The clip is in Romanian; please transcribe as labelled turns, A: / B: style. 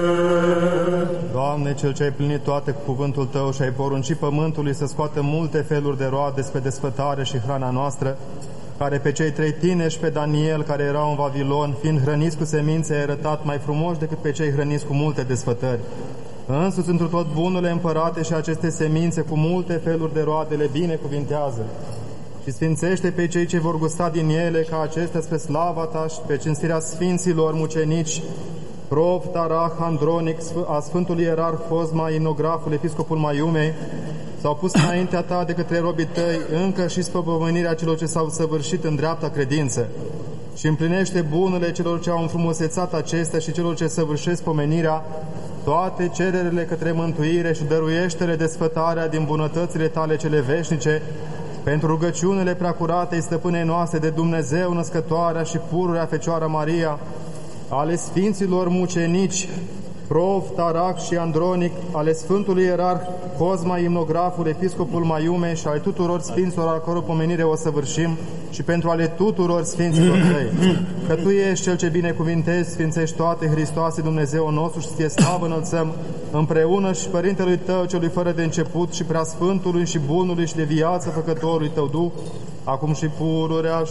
A: Doamne, Cel ce ai plinit toate cu cuvântul Tău și ai poruncit pământului să scoată multe feluri de roade spre desfătare și hrana noastră, care pe cei 3 tineri și pe Daniel, care erau în Vavilon, fiind hrăniți cu semințe, ai arătat mai frumoși decât pe cei hrăniți cu multe desfătări. Însuți, întru tot bunurile împărate și aceste semințe cu multe feluri de roade le binecuvintează și sfințește pe cei ce vor gusta din ele, ca acestea spre slava Ta și pe cinstirea sfinților mucenici, Prof. Tarah Andronic, a Sfântului Ierarh Cosma, Inograful, Episcopul Maiumei, s-au pus înaintea Ta de către robii Tăi încă și spăpămânirea celor ce s-au săvârșit în dreapta credință și împlinește bunurile celor ce au înfrumusețat acestea și celor ce săvârșesc pomenirea, toate cererele către mântuire și dăruiește-le desfătarea din bunătățile Tale cele veșnice, pentru rugăciunile preacuratei stăpânei noastre de Dumnezeu, născătoarea și pururea Fecioara Maria, ale Sfinților mucenici, Prof. Tarah și Andronic, ale Sfântului Ierarh Cosma, Imnograful, Episcopul Maiumei și ale tuturor Sfinților al căror pomenire o săvârșim și pentru ale tuturor Sfinților Tăi. Că Tu ești Cel ce binecuvintezi, sfințești toate, Hristoase, Dumnezeu nostru, și Ție slavă înălțăm, împreună și Părintelui Tău, Celui fără de început, și Preasfântului și Bunului și de viață Făcătorului Tău Duh, acum și pururea